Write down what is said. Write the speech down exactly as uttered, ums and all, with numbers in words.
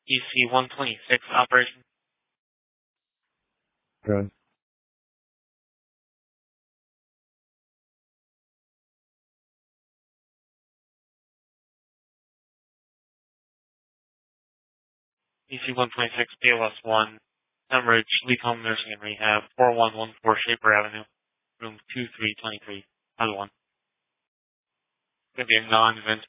E C one twenty-six operation. Good. E C one twenty-six B L S one, Hemorrhage, Leap Home Nursing and Rehab, four one one four Shaper Avenue, room two three two three, other one. Going to be a non-event